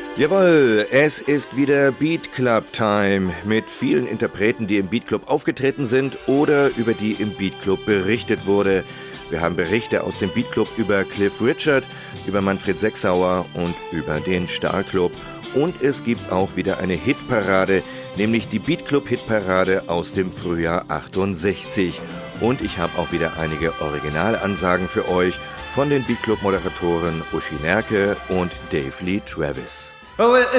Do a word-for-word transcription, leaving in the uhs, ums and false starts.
Jawohl, es ist wieder Beat Club Time mit vielen Interpreten, die im Beat Club aufgetreten sind oder über die im Beat Club berichtet wurde. Wir haben Berichte aus dem Beat Club über Cliff Richard, über Manfred Sechsauer und über den Star Club. Und es gibt auch wieder eine Hitparade, nämlich die Beat Club Hitparade aus dem Frühjahr achtundsechzig. Und ich habe auch wieder einige Originalansagen für euch von den Beat Club Moderatoren Uschi Nerke und Dave Lee Travis. Oh,